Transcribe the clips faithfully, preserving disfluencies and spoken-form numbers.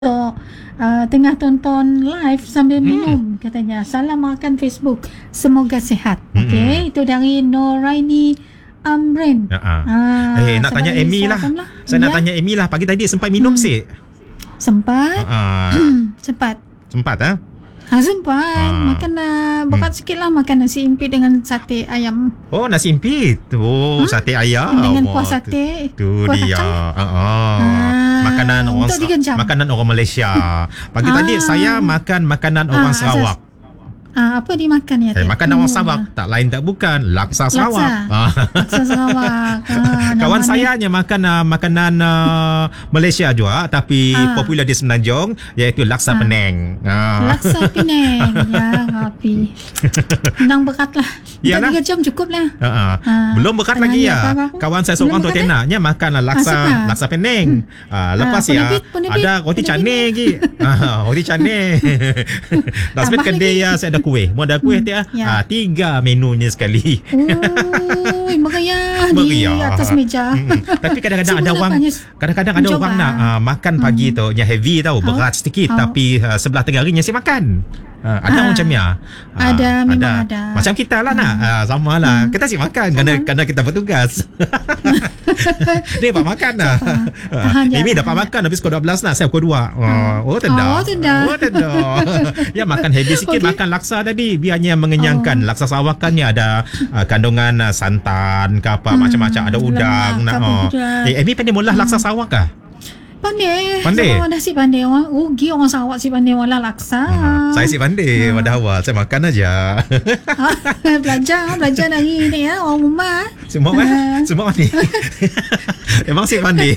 uh, tengah tonton live sambil minum, hmm. katanya. Salam makan Facebook, semoga sihat. Hmm. Okey, itu dari Noraini Amrin. Ya, uh. uh, eh nak tanya Amy lah. lah. Saya ya? nak tanya Amy lah. Pagi tadi sempat minum hmm. sih. Sempat. Uh. Sempat. Sempat ah. Ha, sempat. Ha. Makan uh, berat hmm. sikit lah. Makan nasi impit dengan sate ayam. Oh, nasi impit. Oh, ha? Sate ayam. Dengan kuah sate. Itu dia. Ha. Ha. Makanan orang makanan orang Malaysia. Pagi ha. tadi saya makan makanan orang ha, Sarawak. Ah, apa dimakan ya? Eh, makanan orang Sarawak tak lain tak bukan laksa Sarawak. Laksa Sarawak. Ah, kawan saya hanya makan uh, makanan uh, Malaysia juga tapi ah. popular di Semenanjung iaitu laksa ah. Penang. Ah. Laksa Penang. Ya, Rapi. Menang bekatlah. tiga jam cukup lah. Uh, uh. Ah. Belum bekat Penang lagi ya. Apa-apa. Kawan saya seorang tu tenaknya makan laksa ah, laksa Penang. Hmm. Ah, lepas ah, ya penebit, ada roti canai lagi. Ah, roti canai. Dah sebut kedai ya saya kuih. Mau ada kuih hmm, dia. Ya. Ah, tiga menunya sekali. Oh, meriah di atas meja. Hmm. Tapi kadang-kadang ada orang kadang-kadang ada orang nak uh, makan pagi hmm. tu yang heavy tau, berat sedikit oh. tapi uh, sebelah tengah harinya saya makan. Uh, ada ah. macam ni ah. Ada uh, memang ada. ada. Macam kita lah hmm. nak. Uh, sama lah. Hmm. Kita asyik makan kerana kerana kita bertugas. Dia dapat makan lah. Amy dapat makan habis pukul dua belas lah. Saya pukul dua. Oh, oh tendah. Oh, tendah. Oh, tendah. Ya makan heavy sikit, okay. Makan laksa tadi biarnya mengenyangkan. Oh. Laksa Sarawak kan ya ada uh, kandungan uh, santan ke apa, hmm. macam-macam, ada udang. Lemak, nah, oh. Eh, Amy pandai mula laksa Sarawak kah? Pandai. Pandai. Sama dah si pandai. Orang rugi orang Sarawak si pandai wala laksa. Hmm. Saya si pandai. Hmm. Pada awal saya makan aja. belajar, belajar dari ni ya, orang rumah. Semua kan? Uh. Semua pandai. Emang si pandai.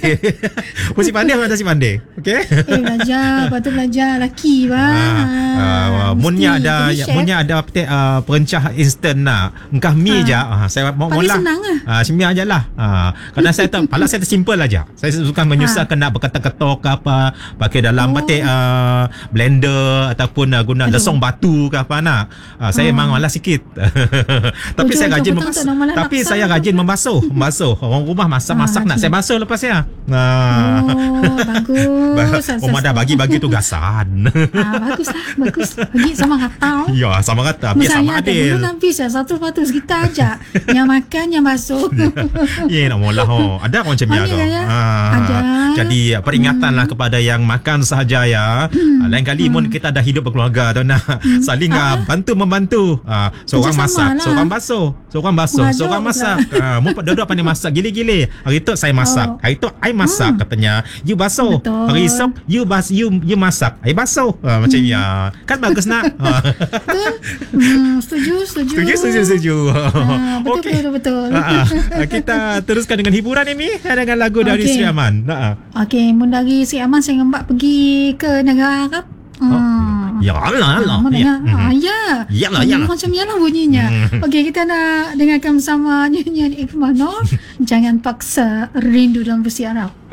Si pandai mana si pandai? Okey. Eh belajar, lepas tu belajar laki bang. Ah, uh, munnya ada munnya ada uh, perencah instant nak. Engkah mi je. Uh, saya mau mula. Ah, uh, semia ajalah. Ah, uh, kerana saya tak pala saya simple aja. Saya suka menyusahkan nak berketok-ketok ke apa, pakai dalam oh. batik uh, blender ataupun uh, guna Aduh. lesong batu ke apa nak. Uh, saya oh. memang malas sikit. Tapi Betul, saya rajin membasuh. Tapi laksa. saya rajin membasuh, membasuh. Orang rumah masak-masak ah, nak saya basuh lepas ya. Ah. Oh, bagus. Rumah dah bagi-bagi tugasan. Ah, bagus lah, bagus. Bagi sama rata. Ya, sama rata. Biar sama adil. Belum habis ya, satu patus kita aja. Yang makan, yang basuh. Ya, nak mula ho. Ada orang macam ni tu. Ada. Jadi peringatanlah hmm. kepada yang makan sahaja ya. Hmm. Lain kali hmm. mun kita dah hidup berkeluarga tu nak hmm. saling uh, bantu membantu. Uh, seorang masak, lah. seorang basuh, seorang basuh, Bajok seorang masak. Ah, mu dua-dua pandai masak gili-gili. Hari tu saya masak, oh. hari tu I masak hmm. katanya. You basuh. Betul. Hari esok you bas you you masak. I basuh. Uh, macam hmm. ya. Kan bagus nak. Betul. Hmm, setuju, setuju. Setuju, setuju, setuju. Ah, betul, okay. betul, betul. Uh, uh, kita teruskan dengan hiburan ini dengan lagu okay. dari Sri Aman. Uh, Okey, mun dari Sri Aman saya ngembak pergi ke negara Arab. Hmm. Oh, ya Allah Allah. Ah, ya. Ah, ya. Ya lah, ya. Macam yalah bunyinya. Okey, kita nak dengarkan bersama nyanyian Iqbal Noor. Jangan paksa rindu dalam versi Arab.